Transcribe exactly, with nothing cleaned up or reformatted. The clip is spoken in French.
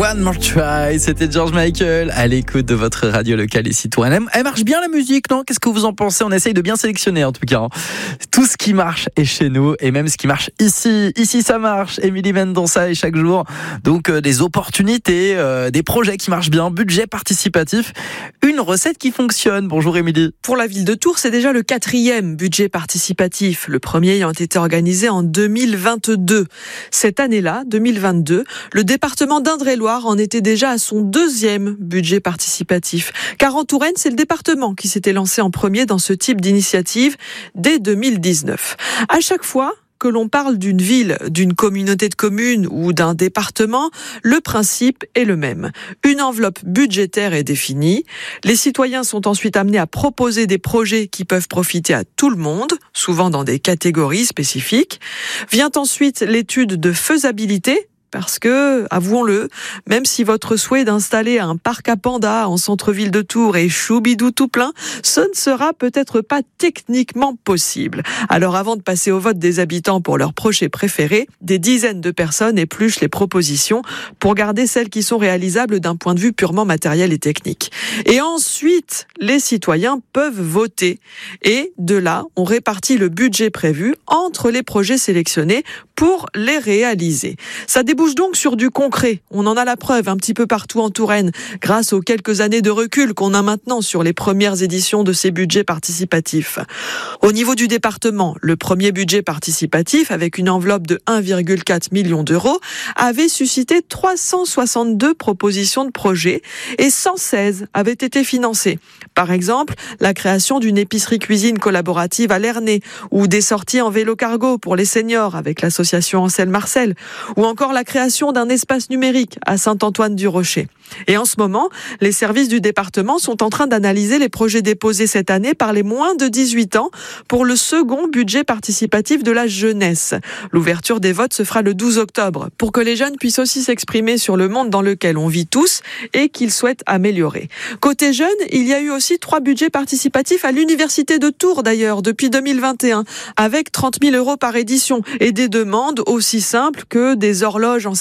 One More Try, c'était George Michael à l'écoute de votre radio locale ici Touraine. Elle marche bien la musique, non? Qu'est-ce que vous en pensez? On essaye de bien sélectionner en tout cas. Tout ce qui marche est chez nous et même ce qui marche ici. Ici ça marche. Émilie Mendonça et chaque jour. Donc euh, des opportunités, euh, des projets qui marchent bien, budget participatif, une recette qui fonctionne. Bonjour Émilie. Pour la ville de Tours, c'est déjà le quatrième budget participatif. Le premier ayant été organisé en deux mille vingt-deux. Cette année-là, deux mille vingt-deux, le département d'Indre-et-Loire en était déjà à son deuxième budget participatif. Car en Touraine, c'est le département qui s'était lancé en premier dans ce type d'initiative dès deux mille dix-neuf. À chaque fois que l'on parle d'une ville, d'une communauté de communes ou d'un département, le principe est le même. Une enveloppe budgétaire est définie. Les citoyens sont ensuite amenés à proposer des projets qui peuvent profiter à tout le monde, souvent dans des catégories spécifiques. Vient ensuite l'étude de faisabilité. Parce que, avouons-le, même si votre souhait d'installer un parc à pandas en centre-ville de Tours est choubidou tout plein, ce ne sera peut-être pas techniquement possible. Alors avant de passer au vote des habitants pour leur projet préféré, des dizaines de personnes épluchent les propositions pour garder celles qui sont réalisables d'un point de vue purement matériel et technique. Et ensuite, les citoyens peuvent voter. Et de là, on répartit le budget prévu entre les projets sélectionnés pour les réaliser. Ça débouche donc sur du concret. On en a la preuve un petit peu partout en Touraine, grâce aux quelques années de recul qu'on a maintenant sur les premières éditions de ces budgets participatifs. Au niveau du département, le premier budget participatif, avec une enveloppe de un virgule quatre million d'euros, avait suscité trois cent soixante-deux propositions de projets et cent seize avaient été financées. Par exemple, la création d'une épicerie cuisine collaborative à Lernay, ou des sorties en vélo cargo pour les seniors avec l'association Ancel-Marcel, ou encore la création d'un espace numérique à Saint-Antoine-du-Rocher. Et en ce moment, les services du département sont en train d'analyser les projets déposés cette année par les moins de dix-huit ans pour le second budget participatif de la jeunesse. L'ouverture des votes se fera le douze octobre pour que les jeunes puissent aussi s'exprimer sur le monde dans lequel on vit tous et qu'ils souhaitent améliorer. Côté jeunes, il y a eu aussi trois budgets participatifs à l'université de Tours d'ailleurs depuis deux mille vingt et un avec trente mille euros par édition et des demandes aussi simples que des horloges